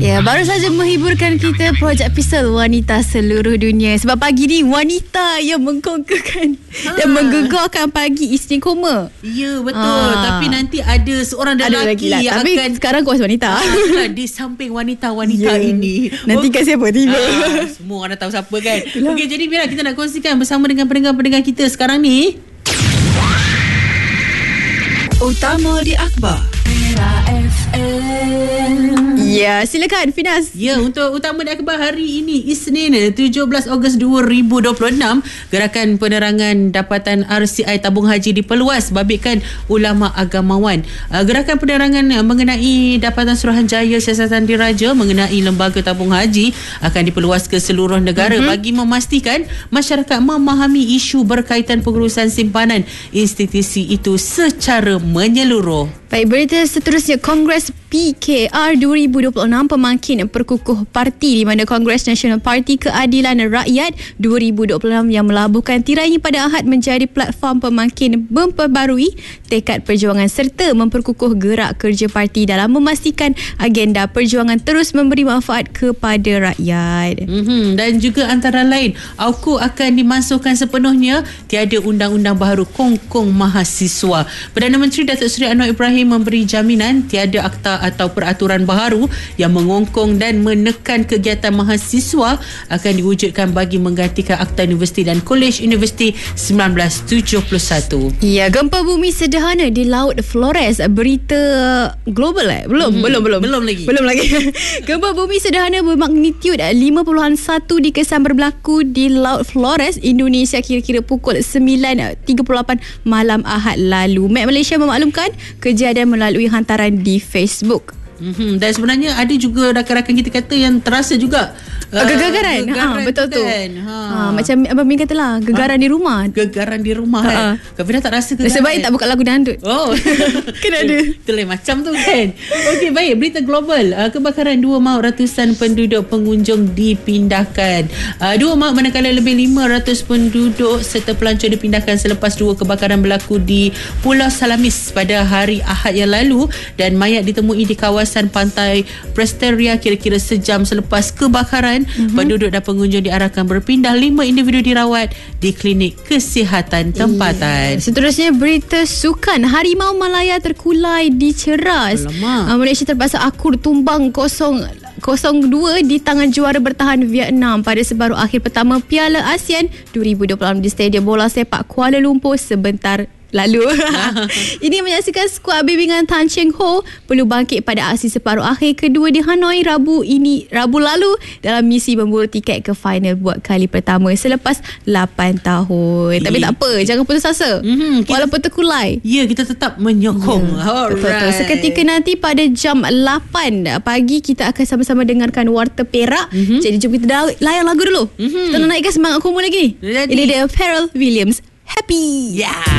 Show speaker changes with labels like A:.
A: Ya, baru saja menghiburkan kita projek Pistol Wanita Seluruh Dunia. Sebab pagi ni wanita yang mengkonquerkan dan menggegarkan pagi Isnin Koma.
B: Ya, betul. Tapi nanti ada seorang lelaki yang
A: tapi
B: akan
A: sekarang kau wanita.
B: di samping wanita-wanita ini.
A: Nanti kan siapa tiba.
B: Semua orang dah tahu siapa kan. Okey, jadi Mira, kita nak kongsikan bersama dengan pendengar-pendengar kita sekarang ni.
C: Utama di Akhbar Era FM.
A: Ya, silakan Finas.
B: Ya, untuk utama di akhbar hari ini Isnin 17 Ogos 2026, gerakan penerangan dapatan RCI tabung haji diperluas babitkan ulama agamawan. Gerakan penerangan mengenai dapatan Suruhanjaya Siasatan Diraja mengenai lembaga tabung haji akan diperluas ke seluruh negara bagi memastikan masyarakat memahami isu berkaitan pengurusan simpanan institusi itu secara menyeluruh.
A: Baik, berita seterusnya, Kongres PKR 2026 pemangkin perkukuh parti di mana Kongres Nasional Parti Keadilan Rakyat 2026 yang melabuhkan tirainya pada Ahad menjadi platform pemangkin memperbarui tekad perjuangan serta memperkukuh gerak kerja parti dalam memastikan agenda perjuangan terus memberi manfaat kepada rakyat.
B: Dan juga antara lain, AUKU akan dimasukkan sepenuhnya, tiada undang-undang baharu kongkong mahasiswa. Perdana Menteri Datuk Seri Anwar Ibrahim memberi jaminan tiada akta atau peraturan baharu yang mengongkong dan menekan kegiatan mahasiswa akan diwujudkan bagi menggantikan Akta Universiti dan Kolej Universiti 1971.
A: Ya, gempa bumi sederhana di Laut Flores, berita global Belum lagi. Gempa bumi sederhana bermagnitud 5.1 dikesan berlaku di Laut Flores, Indonesia kira-kira pukul 9.38 malam Ahad lalu. Met Malaysia memaklumkan kejadian melalui hantaran di Facebook.
B: Dan sebenarnya ada juga rakan-rakan kita kata yang terasa juga
A: gegaran. Betul tu
B: kan?
A: Macam Abang Min katalah, gegaran di rumah.
B: Gegaran di rumah kan. Kau Fina tak rasa gegaran?
A: Sebaik tak buka lagu dangdut. Kena ada.
B: Itu lain macam tu kan. Okey, baik, berita global. Kebakaran 2 maut, ratusan penduduk pengunjung dipindahkan. 2 maut manakala lebih 500 penduduk serta pelancong dipindahkan selepas 2 kebakaran berlaku di Pulau Salamis pada hari Ahad yang lalu dan mayat ditemui di kawasan pantai Presteria kira-kira sejam selepas kebakaran. Penduduk dan pengunjung diarahkan berpindah. 5 individu dirawat di klinik kesihatan tempatan.
A: Seterusnya, berita sukan. Harimau Malaya terkulai di Ceras. Malaysia terpaksa akur tumbang 0-2 di tangan juara bertahan Vietnam pada separuh akhir pertama Piala ASEAN 2026 di Stadium Bola Sepak Kuala Lumpur sebentar lalu. Ini menyaksikan skuad bimbingan Tan Cheng Ho perlu bangkit pada aksi separuh akhir kedua di Hanoi Rabu lalu dalam misi memburu tiket ke final buat kali pertama selepas 8 tahun. Tapi tak apa, jangan putus asa. Walaupun terkulai,
B: kita tetap menyokong.
A: Betul. Seketika nanti pada jam 8 pagi kita akan sama-sama dengarkan Warta Perak. Jadi jom kita layan lagu dulu. Kita nak naikkan semangat Komo lagi ni. Ini dia Pharrell Williams, Happy.